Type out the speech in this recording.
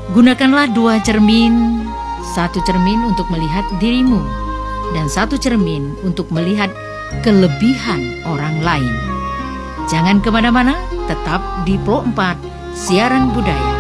Gunakanlah dua cermin, satu cermin untuk melihat dirimu, dan satu cermin untuk melihat kelebihan orang lain. Jangan kemana-mana, tetap di Pro 4 Siaran Budaya.